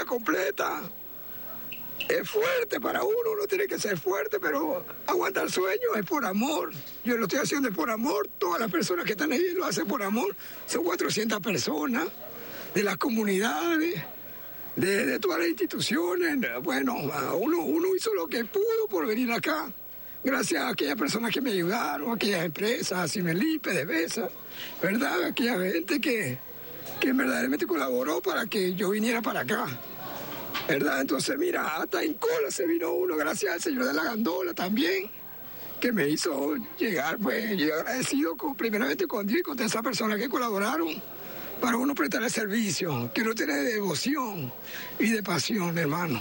completa. Es fuerte para uno tiene que ser fuerte, pero aguantar sueños es por amor. Yo lo estoy haciendo por amor, todas las personas que están ahí lo hacen por amor. Son 400 personas de las comunidades, de todas las instituciones. Bueno, uno hizo lo que pudo por venir acá, gracias a aquellas personas que me ayudaron, a aquellas empresas, a Cimelipe, DEVESA, ¿verdad? A aquella gente que verdaderamente colaboró para que yo viniera para acá, ¿verdad? Entonces, mira, hasta en cola se vino uno, gracias al señor de la Gandola también, que me hizo llegar, pues, yo agradecido primeramente con Dios y con todas esas personas que colaboraron para uno prestar el servicio, que uno tiene de devoción y de pasión, hermano.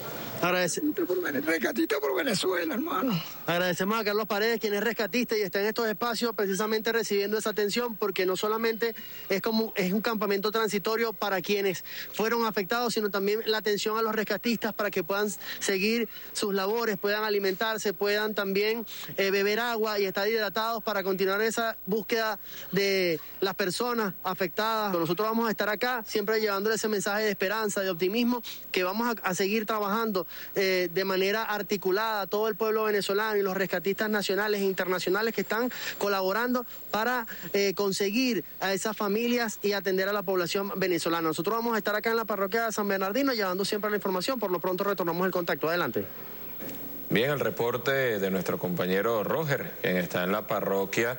Rescatista por Venezuela, hermano. Agradecemos a Carlos Paredes, quien es rescatista y está en estos espacios precisamente recibiendo esa atención, porque no solamente es un campamento transitorio para quienes fueron afectados, sino también la atención a los rescatistas para que puedan seguir sus labores, puedan alimentarse, puedan también beber agua y estar hidratados para continuar esa búsqueda de las personas afectadas. Nosotros vamos a estar acá siempre llevándole ese mensaje de esperanza, de optimismo, que vamos a seguir trabajando de manera articulada, todo el pueblo venezolano y los rescatistas nacionales e internacionales que están colaborando para conseguir a esas familias y atender a la población venezolana. Nosotros vamos a estar acá en la parroquia de San Bernardino llevando siempre la información. Por lo pronto retornamos el contacto. Adelante. Bien, el reporte de nuestro compañero Roger, quien está en la parroquia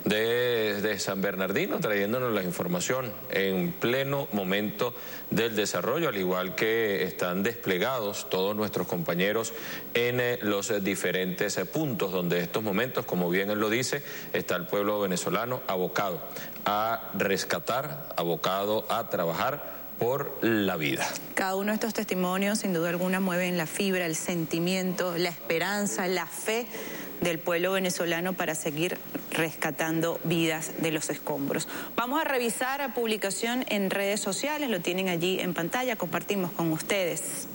de San Bernardino, trayéndonos la información en pleno momento del desarrollo, al igual que están desplegados todos nuestros compañeros en los diferentes puntos donde en estos momentos, como bien él lo dice, está el pueblo venezolano abocado a rescatar, abocado a trabajar por la vida. Cada uno de estos testimonios, sin duda alguna, mueven la fibra, el sentimiento, la esperanza, la fe del pueblo venezolano para seguir rescatando vidas de los escombros. Vamos a revisar la publicación en redes sociales, lo tienen allí en pantalla, compartimos con ustedes.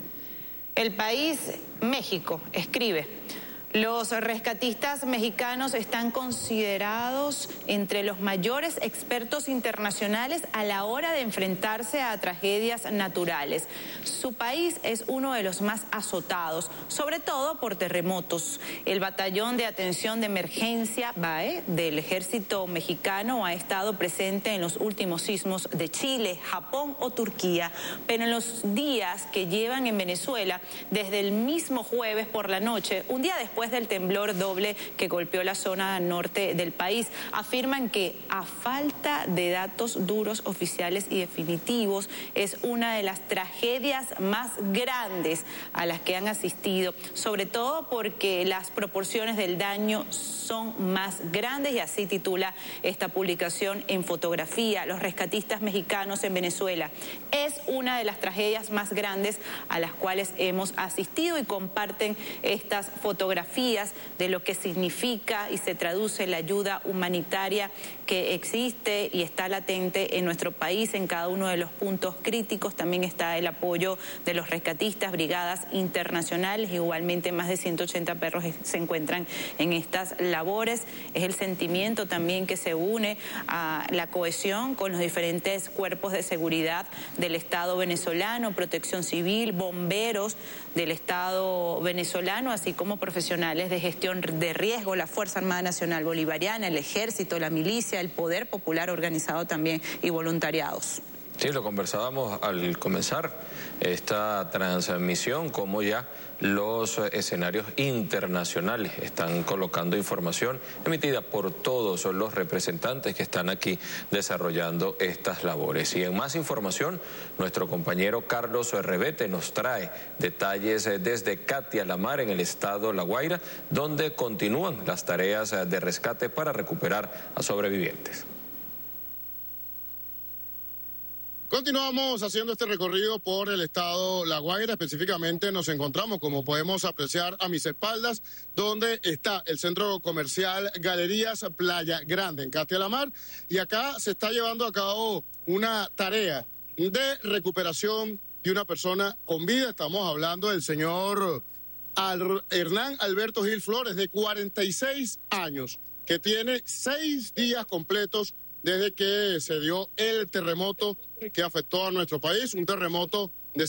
El País, México, escribe: los rescatistas mexicanos están considerados entre los mayores expertos internacionales a la hora de enfrentarse a tragedias naturales. Su país es uno de los más azotados, sobre todo por terremotos. El Batallón de Atención de Emergencia, BAE, del Ejército Mexicano ha estado presente en los últimos sismos de Chile, Japón o Turquía, pero en los días que llevan en Venezuela, desde el mismo jueves por la noche, un día después del temblor doble que golpeó la zona norte del país, afirman que a falta de datos duros, oficiales y definitivos, es una de las tragedias más grandes a las que han asistido, sobre todo porque las proporciones del daño son más grandes, y así titula esta publicación en fotografía: los rescatistas mexicanos en Venezuela. Es una de las tragedias más grandes a las cuales hemos asistido, y comparten estas fotografías de lo que significa y se traduce la ayuda humanitaria que existe y está latente en nuestro país en cada uno de los puntos críticos. También está el apoyo de los rescatistas, brigadas internacionales, igualmente más de 180 perros se encuentran en estas labores. Es el sentimiento también que se une a la cohesión con los diferentes cuerpos de seguridad del Estado venezolano, Protección Civil, bomberos del Estado venezolano, así como profesionales de gestión de riesgo, la Fuerza Armada Nacional Bolivariana, el Ejército, la milicia, el Poder Popular organizado también y voluntariados. Sí, lo conversábamos al comenzar esta transmisión, como ya los escenarios internacionales están colocando información emitida por todos los representantes que están aquí desarrollando estas labores. Y en más información, nuestro compañero Carlos Rebete nos trae detalles desde Catia la Mar, en el estado La Guaira, donde continúan las tareas de rescate para recuperar a sobrevivientes. Continuamos haciendo este recorrido por el estado La Guaira. Específicamente nos encontramos, como podemos apreciar a mis espaldas, donde está el centro comercial Galerías Playa Grande, en Catia la Mar. Y acá se está llevando a cabo una tarea de recuperación de una persona con vida. Estamos hablando del señor Hernán Alberto Gil Flores, de 46 años, que tiene 6 días completos desde que se dio el terremoto que afectó a nuestro país, un terremoto